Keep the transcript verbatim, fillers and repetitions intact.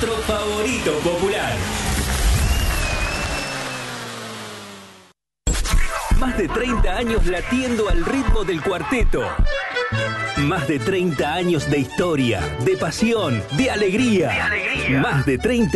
nuestro favorito popular. Más de treinta años latiendo al ritmo del cuarteto. Más de treinta años de historia, de pasión, de alegría. De alegría. Más de treinta